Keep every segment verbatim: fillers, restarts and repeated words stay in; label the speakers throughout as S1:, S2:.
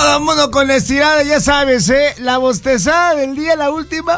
S1: Todo el mundo con la estirada, ya sabes, ¿eh? La bostezada del día, la última.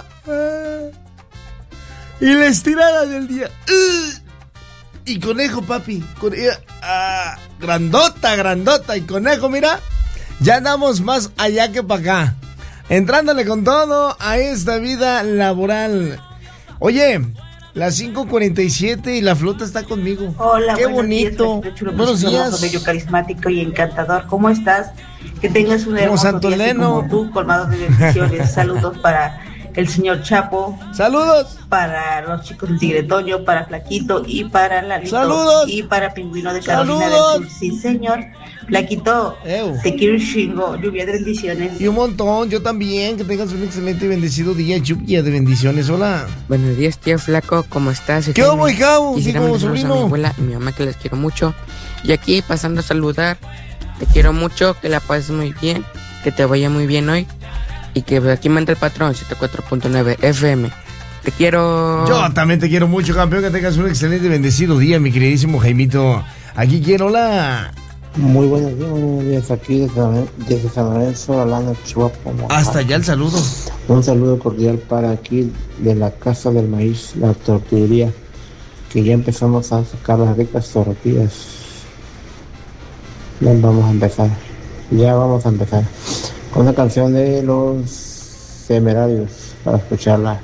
S1: Y la estirada del día. Y conejo, papi. Conejo, ah, grandota, grandota. Y conejo, mira. Ya andamos más allá que para acá. Entrándole con todo a esta vida laboral. Oye, las cinco cuarenta y siete y la flota está conmigo.
S2: Hola,
S1: qué bonito.
S2: Días, chulo,
S1: buenos días.
S2: Bello, carismático y encantador. ¿Cómo estás? Que tengas un hermoso día así como tú, colmado de bendiciones. Saludos para el señor Chapo.
S1: Saludos.
S2: Para los chicos del Tigre Toño, para Flaquito y para Lalito.
S1: Saludos.
S2: Y para Pingüino de Carolina
S1: Saludos.
S2: del Sur. Sí, señor. Flaquito,
S1: Ew.
S2: te quiero un chingo. Lluvia de bendiciones.
S1: Y un montón, yo también. Que tengas un excelente y bendecido día. Lluvia de bendiciones. Hola.
S3: Buenos días, tío Flaco. ¿Cómo estás?
S1: ¿Qué hubo, hijao?
S3: Quisiera
S1: Digo,
S3: mandar
S1: sobrino.
S3: a mi abuela y mi mamá, que les quiero mucho. Y aquí pasando a saludar. Te quiero mucho, que la pases muy bien, que te vaya muy bien hoy. Y que aquí manda el patrón ciento cuatro punto nueve F M. Te quiero.
S1: Yo también te quiero mucho, campeón. Que tengas un excelente y bendecido día, mi queridísimo Jaimito. Aquí quiero la.
S4: Muy buenos días, buenos días. Aquí desde, desde San Lorenzo, Alana, Chihuahua.
S1: Hasta allá el saludo.
S4: Un saludo cordial para aquí de la Casa del Maíz, la tortillería, que ya empezamos a sacar las ricas tortillas. Ya vamos a empezar. Ya vamos a empezar. Con una canción de los Temerarios para escucharla.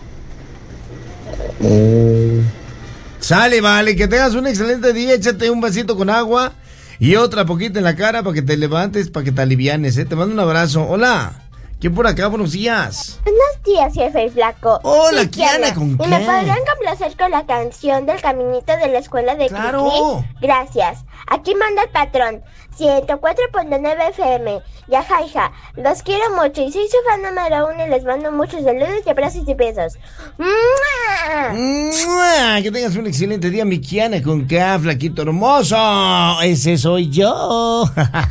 S4: Eh...
S1: Sale, vale, que tengas un excelente día. Échate un vasito con agua y otra poquita en la cara para que te levantes, para que te alivianes, ¿eh? Te mando un abrazo. Hola. ¿Quién por acá? Buenos días.
S5: Buenos días, jefe Flaco.
S1: Hola,
S5: sí,
S1: Kiana, ¿con
S5: ¿Y
S1: qué?
S5: me podrían complacer con la canción del caminito de la escuela de
S1: ¡Claro!
S5: Cricri? Gracias. Aquí manda el patrón. ciento cuatro punto nueve F M. Ya, jaja. Los quiero mucho y soy su fan número uno y les mando muchos saludos y abrazos y besos. ¡Mua!
S1: ¡Mua! Que tengas un excelente día, mi Kiana, con K, flaquito hermoso. Ese soy yo.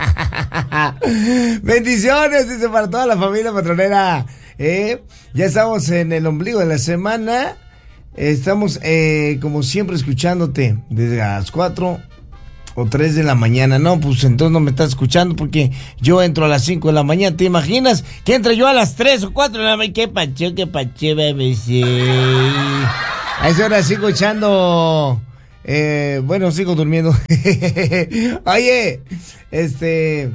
S1: Bendiciones, dice, para toda la familia patronera. ¿Eh? Ya estamos en el ombligo de la semana. Estamos, eh, como siempre, escuchándote desde las cuatro o tres de la mañana. No, pues entonces no me estás escuchando porque yo entro a las cinco de la mañana. ¿Te imaginas que entre yo a las tres o cuatro de la mañana? ¿Qué pacho, qué pacho, bebé? A esa hora sigo echando... Eh, bueno, sigo durmiendo. Oye, este...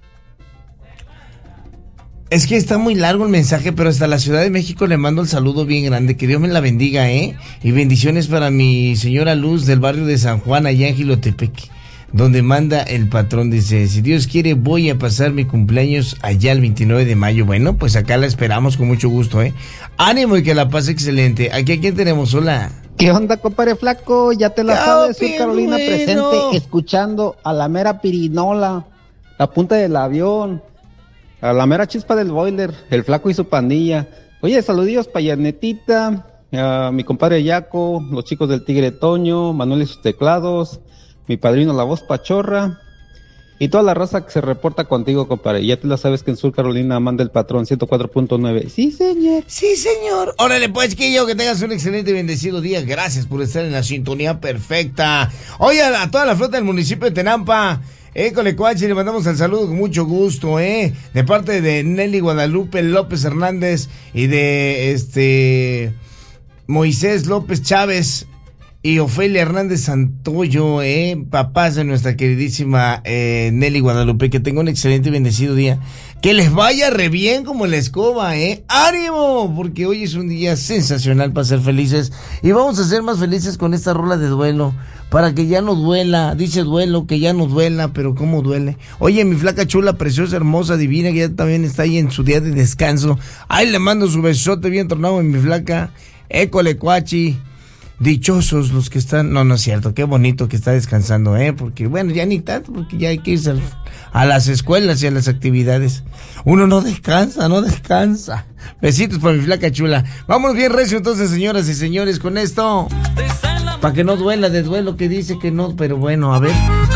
S1: Es que está muy largo el mensaje, pero hasta la Ciudad de México le mando el saludo bien grande. Que Dios me la bendiga, ¿eh? Y bendiciones para mi señora Luz del barrio de San Juan, allá en Jilotepec, donde manda el patrón. Dice, si Dios quiere, voy a pasar mi cumpleaños allá el veintinueve de mayo. Bueno, pues acá la esperamos con mucho gusto, ¿eh? Ánimo y que la pase excelente. Aquí, ¿a quién tenemos? Hola.
S6: ¿Qué onda, compadre Flaco? Ya te la sabes, Sur Carolina
S1: bueno.
S6: presente, escuchando a la mera pirinola, la punta del avión, a la mera chispa del boiler, el Flaco y su pandilla. Oye, saludillos para Yanetita, a mi compadre Yaco, los chicos del Tigre Toño, Manuel y sus teclados, mi padrino La Voz Pachorra, y toda la raza que se reporta contigo, compadre. Ya te la sabes que en Sur Carolina manda el patrón ciento cuatro punto nueve. Sí, señor.
S1: Sí, señor. Órale, pues, que yo, que tengas un excelente y bendecido día. Gracias por estar en la sintonía perfecta. Oye, a, a toda la flota del municipio de Tenampa, eh, Colecuache, le mandamos el saludo con mucho gusto, eh, de parte de Nelly Guadalupe López Hernández y de, este, Moisés López Chávez y Ofelia Hernández Santoyo, eh, papás de nuestra queridísima eh, Nelly Guadalupe. Que tenga un excelente y bendecido día. Que les vaya re bien como la escoba, eh. ¡Ánimo! Porque hoy es un día sensacional para ser felices. Y vamos a ser más felices con esta rola de duelo. Para que ya no duela. Dice duelo, que ya no duela, pero cómo duele. Oye, mi flaca chula, preciosa, hermosa, divina, que ya también está ahí en su día de descanso. Ahí le mando su besote bien tornado en mi flaca. École cuachi. Dichosos los que están... No, no es cierto, qué bonito que está descansando, ¿eh? Porque, bueno, ya ni tanto, porque ya hay que irse a las escuelas y a las actividades. Uno no descansa, no descansa. Besitos para mi flaca chula. Vámonos bien recio entonces, señoras y señores, con esto. Para que no duela de duelo, que dice que no, pero bueno, a ver...